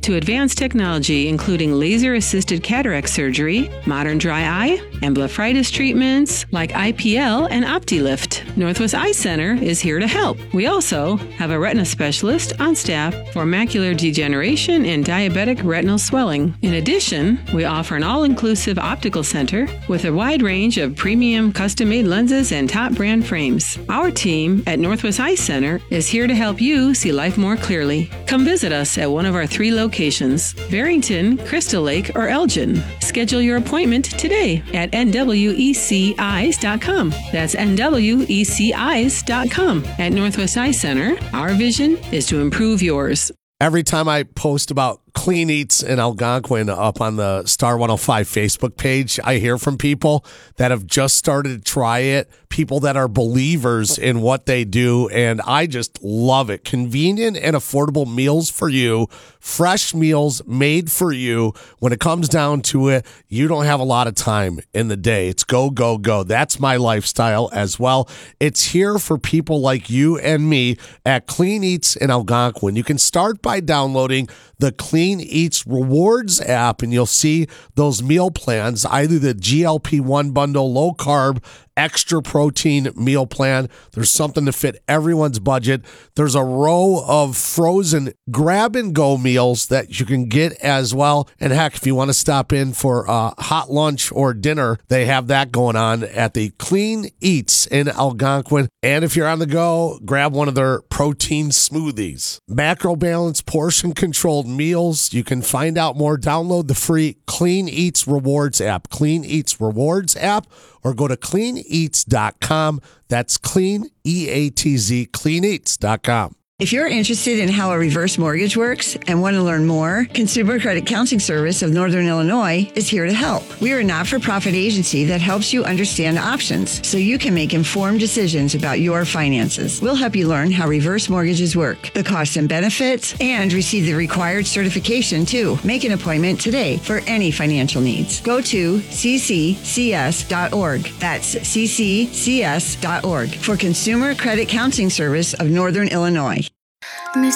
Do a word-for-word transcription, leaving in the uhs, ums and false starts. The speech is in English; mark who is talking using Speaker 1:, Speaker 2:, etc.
Speaker 1: to advanced technology including laser-assisted cataract surgery, modern dry eye, and blepharitis treatments like I P L and OptiLift. Northwest Eye Center is here to help. We also have a retina specialist on staff for macular degeneration and diabetic retinal swelling. In addition, we offer an all-inclusive optical center with a wide range of premium custom-made lenses and top brand frames. Our team at Northwest Eye Center is here to help you see life more clearly. Come visit us at one of our three locations, Barrington, Crystal Lake, or Elgin. Schedule your appointment today at N W E C eyes dot com. That's N W E C eyes dot com. At Northwest Eye Center, our vision is to improve yours.
Speaker 2: Every time I post about Clean Eats in Algonquin up on the Star one oh five Facebook page, I hear from people that have just started to try it, people that are believers in what they do, and I just love it. Convenient and affordable meals for you, fresh meals made for you. When it comes down to it, you don't have a lot of time in the day. It's go, go, go. That's my lifestyle as well. It's here for people like you and me at Clean Eats in Algonquin. You can start by downloading the Clean Eats Rewards app, and you'll see those meal plans, either the G L P one bundle, low carb, extra protein meal plan. There's something to fit everyone's budget. There's a row of frozen grab and go meals that you can get as well. And heck, if you want to stop in for a hot lunch or dinner, they have that going on at the Clean Eats in Algonquin. And if you're on the go, grab one of their protein smoothies. Macro balance, portion controlled meals. You can find out more. Download the free Clean Eats Rewards app, Clean Eats Rewards app, or go to clean eats dot com. That's clean, E A T Z, clean eats dot com.
Speaker 3: If you're interested in how a reverse mortgage works and want to learn more, Consumer Credit Counseling Service of Northern Illinois is here to help. We are a not-for-profit agency that helps you understand options so you can make informed decisions about your finances. We'll help you learn how reverse mortgages work, the costs and benefits, and receive the required certification too. Make an appointment today for any financial needs. Go to c c c s dot org. That's c c c s dot org for Consumer Credit Counseling Service of Northern Illinois.